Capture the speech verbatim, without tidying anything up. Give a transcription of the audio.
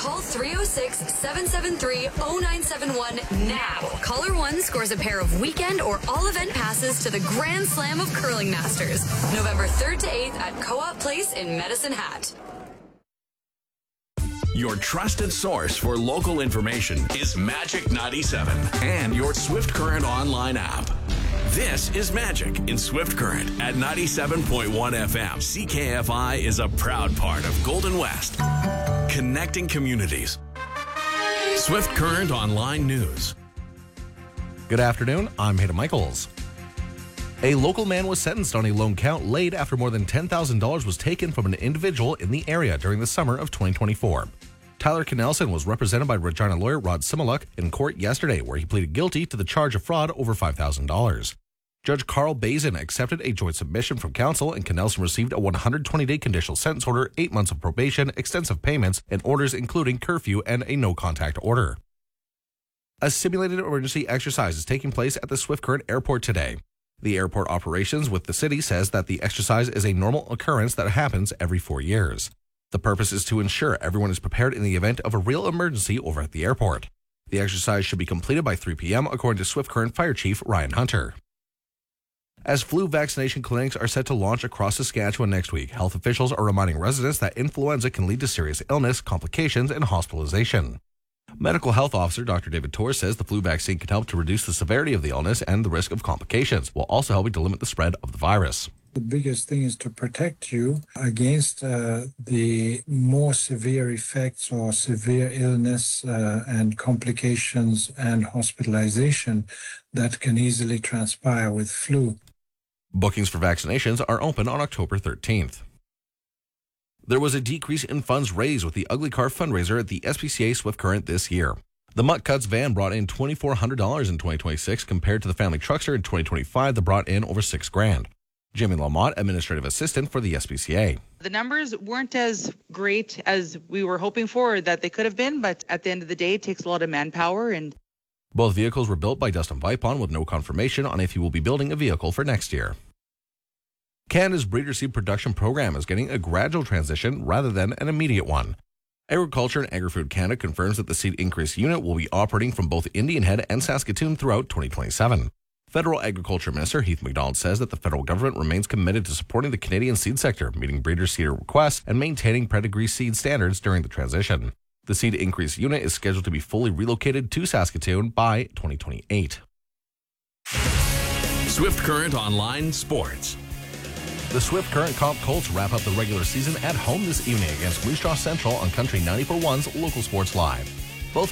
Call three oh six, seven seven three, oh nine seven one now. Caller one scores a pair of weekend or all-event passes to the Grand Slam of Curling Masters, November third to eighth at Co-op Place in Medicine Hat. Your trusted source for local information is Magic ninety-seven and your Swift Current online app. This is Magic in Swift Current at ninety-seven point one F M. C K F I is a proud part of Golden West, connecting communities. Swift Current Online News. Good afternoon, I'm Hayden Michaels. A local man was sentenced on a loan count laid after more than ten thousand dollars was taken from an individual in the area during the summer of twenty twenty-four. Tyler Knelson was represented by Regina lawyer Rod Similuk in court yesterday, where he pleaded guilty to the charge of fraud over five thousand dollars. Judge Carl Bazin accepted a joint submission from counsel, and Knelson received a one hundred twenty day conditional sentence order, eight months of probation, extensive payments, and orders including curfew and a no-contact order. A simulated emergency exercise is taking place at the Swift Current Airport today. The airport operations with the city says that the exercise is a normal occurrence that happens every four years. The purpose is to ensure everyone is prepared in the event of a real emergency over at the airport. The exercise should be completed by three p.m. according to Swift Current Fire Chief Ryan Hunter. As flu vaccination clinics are set to launch across Saskatchewan next week, health officials are reminding residents that influenza can lead to serious illness, complications, and hospitalization. Medical Health Officer Doctor David Torres says the flu vaccine can help to reduce the severity of the illness and the risk of complications, while also helping to limit the spread of the virus. The biggest thing is to protect you against uh, the more severe effects or severe illness uh, and complications and hospitalization that can easily transpire with flu. Bookings for vaccinations are open on October thirteenth. There was a decrease in funds raised with the Ugly Car fundraiser at the S P C A Swift Current this year. The Mutt Cuts van brought in two thousand four hundred dollars in twenty twenty-six compared to the Family Truckster in twenty twenty-five that brought in over six grand. Jimmy Lamont, administrative assistant for the S P C A. The numbers weren't as great as we were hoping for that they could have been, but at the end of the day, it takes a lot of manpower. And both vehicles were built by Dustin Vipon with no confirmation on if he will be building a vehicle for next year. Canada's breeder seed production program is getting a gradual transition rather than an immediate one. Agriculture and Agri-Food Canada confirms that the seed increase unit will be operating from both Indian Head and Saskatoon throughout twenty twenty-seven. Federal Agriculture Minister Heath MacDonald says that the federal government remains committed to supporting the Canadian seed sector, meeting breeder seeder requests, and maintaining pedigree seed standards during the transition. The seed increase unit is scheduled to be fully relocated to Saskatoon by twenty twenty-eight. Swift Current Online Sports. The Swift Current Comp Colts wrap up the regular season at home this evening against Moose Jaw Central on Country ninety-four point one's Local Sports Live.